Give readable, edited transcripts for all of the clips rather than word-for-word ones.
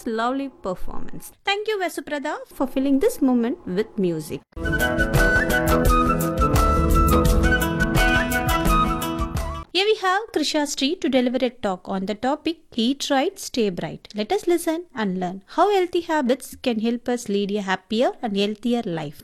lovely performance. Thank you, Vasuprada, for filling this moment with music. Here we have Krisha Street to deliver a talk on the topic Eat Right, Stay Bright. Let us listen and learn how healthy habits can help us lead a happier and healthier life.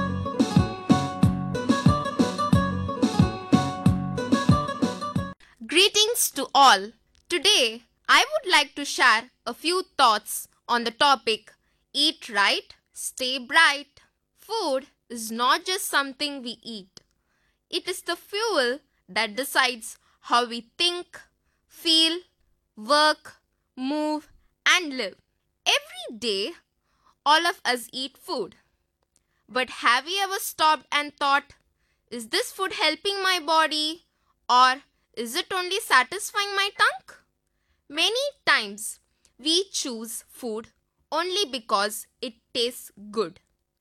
Greetings to all. Today, I would like to share a few thoughts on the topic Eat Right, Stay Bright. Food is not just something we eat. It is the fuel that decides how we think, feel, work, move, and live. Every day, all of us eat food. But have you ever stopped and thought, is this food helping my body, or is it only satisfying my tongue? Many times, we choose food only because it tastes good.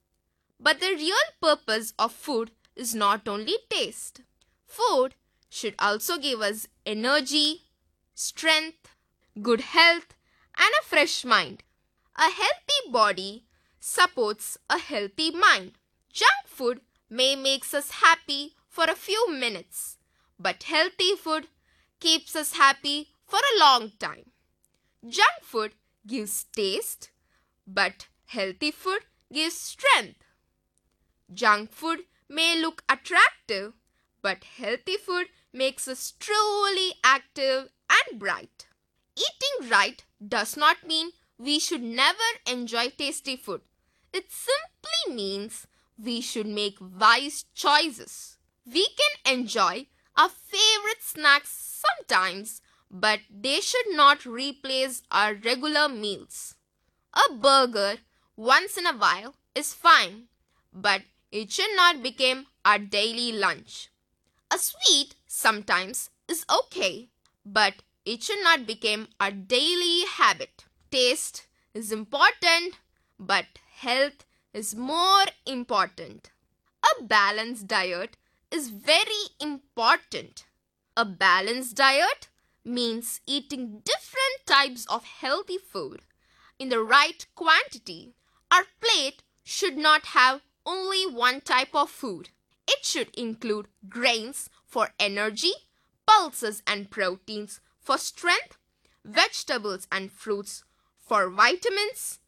But the real purpose of food is not only taste. Food should also give us energy, strength, good health, and a fresh mind. A healthy body supports a healthy mind. Junk food may make us happy for a few minutes, but healthy food keeps us happy for a long time. Junk food gives taste, but healthy food gives strength. Junk food may look attractive, but healthy food makes us truly active and bright. Eating right does not mean we should never enjoy tasty food. It simply means we should make wise choices. We can enjoy our favorite snacks sometimes, but they should not replace our regular meals. A burger once in a while is fine, but it should not become our daily lunch. A sweet sometimes is okay, but it should not become our daily habit. Taste is important, but health is more important. A balanced diet is very important. A balanced diet means eating different types of healthy food in the right quantity. Our plate should not have only one type of food. It should include grains for energy, pulses and proteins for strength, vegetables and fruits for vitamins,